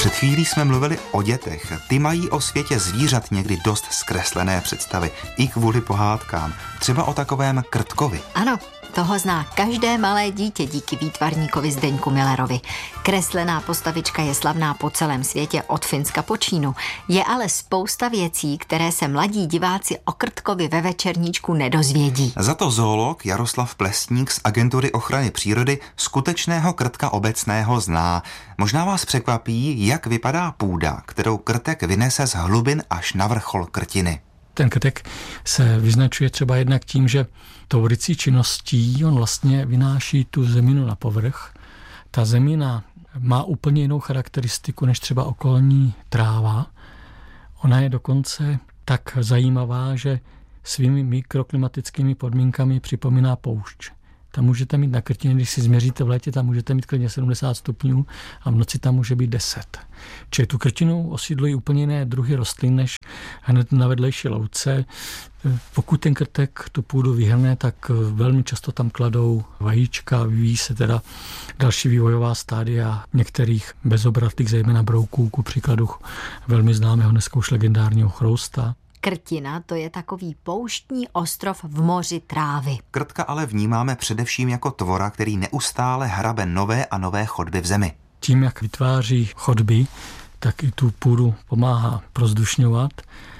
Před chvílí jsme mluvili o dětech. Ty mají o světě zvířat někdy dost zkreslené představy, i kvůli pohádkám. Třeba o takovém krtkovi. Ano, toho zná každé malé dítě díky výtvarníkovi Zdeňku Millerovi. Kreslená postavička je slavná po celém světě od Finska po Čínu. Je ale spousta věcí, které se mladí diváci o krtkovi ve večerníčku nedozvědí. Za to zoolog Jaroslav Plesník z Agentury ochrany přírody skutečného krtka obecného zná. Možná vás překvapí, jak vypadá půda, kterou krtek vynese z hlubin až na vrchol krtiny. Ten krtek se vyznačuje třeba jednak tím, že tou rycí činností on vlastně vynáší tu zeminu na povrch. Ta zemina má úplně jinou charakteristiku než třeba okolní tráva. Ona je dokonce tak zajímavá, že svými mikroklimatickými podmínkami připomíná poušť. Tam můžete mít na krtině, když si změříte v létě, tam můžete mít klidně 70 stupňů a v noci tam může být 10. Čili tu krtinu osídlují úplně jiné druhy rostlin než hned na vedlejší louce. Pokud ten krtek tu půdu vyhrne, tak velmi často tam kladou vajíčka, vyvíjí se teda další vývojová stádia některých bezobratlých, zejména brouků, ku příkladu velmi známého dneska už legendárního chrousta. Krtina, to je takový pouštní ostrov v moři trávy. Krtka ale vnímáme především jako tvora, který neustále hrabe nové a nové chodby v zemi. Tím, jak vytváří chodby, tak i tu půdu pomáhá prozdušňovat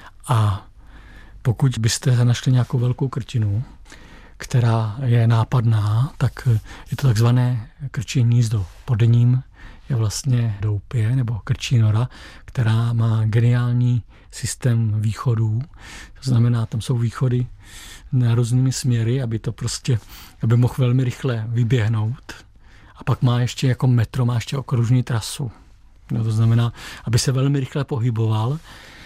a pokud byste našli nějakou velkou krtinu, která je nápadná, tak je to takzvané krčí hnízdo. Pod ním je vlastně doupě nebo krčí nora, která má geniální systém východů. To znamená, tam jsou východy na různými směry, aby mohl velmi rychle vyběhnout. A pak má ještě jako metro, má ještě okružní trasu. No, to znamená, aby se velmi rychle pohyboval.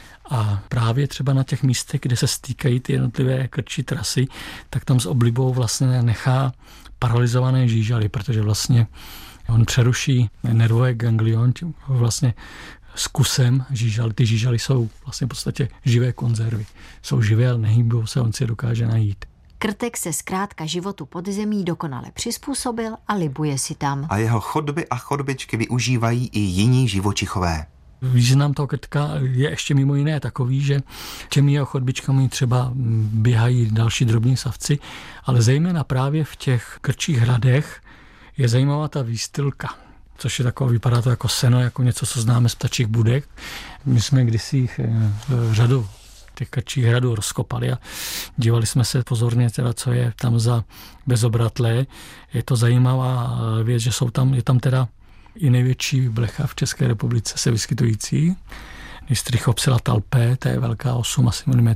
A právě třeba na těch místech, kde se stýkají ty jednotlivé krčí trasy, tak tam s oblibou vlastně nechá paralyzované žížaly, protože vlastně on přeruší nervové ganglion vlastně s kusem žížaly. Ty žížaly jsou vlastně v podstatě živé konzervy. Jsou živé, ale nehýbou se, on si je dokáže najít. Krtek se zkrátka životu pod zemí dokonale přizpůsobil a libuje si tam. A jeho chodby a chodbičky využívají i jiní živočichové. Význam toho krtka je ještě mimo jiné takový, že těmi jeho chodbičkami třeba běhají další drobní savci, ale zejména právě v těch krčích hradech je zajímavá ta výstylka, což je takové, vypadá to jako seno, jako něco, co známe z ptačích budek. My jsme kdysi řadu těch krčích hradů rozkopali a dívali jsme se pozorně, teda, co je tam za bezobratlé. Je to zajímavá věc, že je tam teda i největší blecha v České republice se vyskytující. Strychopsila talpé, to je velká 8 asi mm.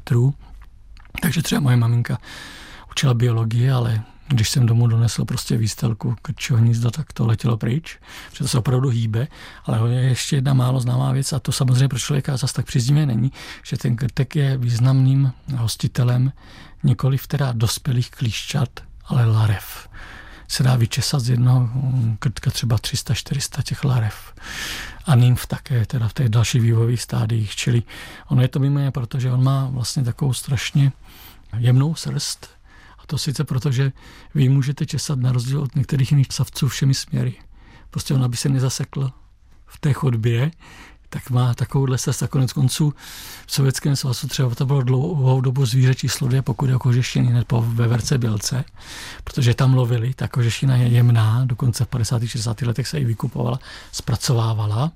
Takže třeba moje maminka učila biologii, ale když jsem domů donesl prostě výstelku krčího hnízda, tak to letělo pryč, protože to se opravdu hýbe. Ale je ještě jedna málo známá věc a to samozřejmě pro člověka zase tak příznivé není, že ten krtek je významným hostitelem nikoliv teda dospělých klíšťat, ale larev. Se dá vyčesat z jednoho krtka třeba 300-400 těch larev. A nymf také, teda v těch dalších vývojových stádiích. Čili ono je to mimo jiné, protože on má vlastně takovou strašně jemnou srst. A to sice proto, že vy můžete česat na rozdíl od některých jiných savců všemi směry. Prostě on, aby se nezasekl v té chodbě, tak má takovouhle srst a konec konců v Sovětském svazu třeba to bylo dlouhou dobu zvíře číslo 2, pokud je kožešiny hned po veverce bělce, protože tam lovili, ta kožešina je jemná, dokonce v 50. 60. letech se i vykupovala, zpracovávala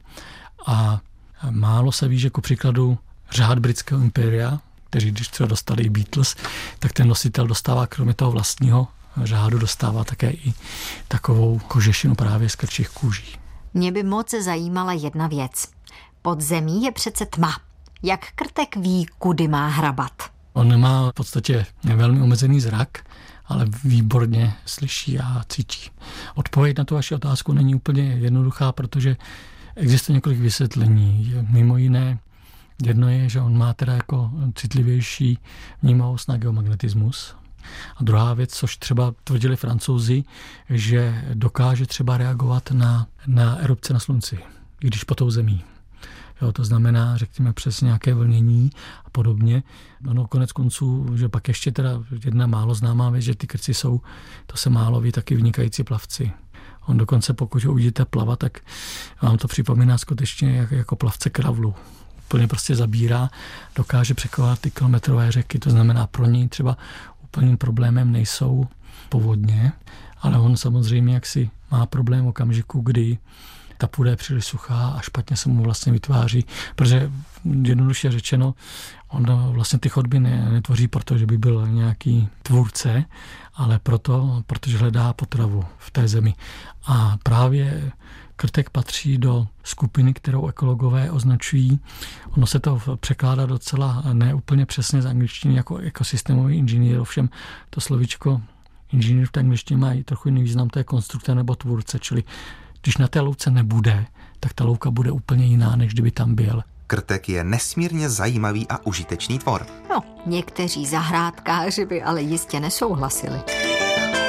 a málo se ví, že ku příkladu řád britského impéria, kteří když třeba dostali i Beatles, tak ten nositel dostává kromě toho vlastního řádu dostává také i takovou kožešinu právě z krčích kůží. Mě by moc zajímala jedna věc. Pod zemí je přece tma. Jak krtek ví, kudy má hrabat? On má v podstatě velmi omezený zrak, ale výborně slyší a cítí. Odpověď na tu vaši otázku není úplně jednoduchá, protože existuje několik vysvětlení. Mimo jiné, jedno je, že on má teda jako citlivější vnímavost na geomagnetismus. A druhá věc, což třeba tvrdili Francouzi, že dokáže třeba reagovat na erupce na slunci, i když pod tou zemí. Jo, to znamená, řekněme, přes nějaké vlnění a podobně. No, konec konců, že pak ještě teda jedna málo známá věc, že ty krci jsou, to se málo ví, taky vynikající plavci. On dokonce, pokud ho uvidíte plavat, tak vám to připomíná skutečně jako plavce kravlu. Úplně prostě zabírá, dokáže překonávat ty kilometrové řeky, to znamená pro něj třeba úplným problémem nejsou povodně, ale on samozřejmě jaksi má problém v okamžiku, kdy ta půda je příliš suchá a špatně se mu vlastně vytváří, protože jednoduše řečeno, on vlastně ty chodby netvoří proto, že by byl nějaký tvůrce, ale protože hledá potravu v té zemi. A právě krtek patří do skupiny, kterou ekologové označují. Ono se to překládá docela neúplně přesně z angličtiny jako ekosystémový inženýr, ovšem to slovíčko inženýr v té angličtině má trochu jiný význam, to je konstruktor nebo tvůrce, čili když na té louce nebude, tak ta louka bude úplně jiná, než kdyby tam byl. Krtek je nesmírně zajímavý a užitečný tvor. No, někteří zahrádkáři by ale jistě nesouhlasili.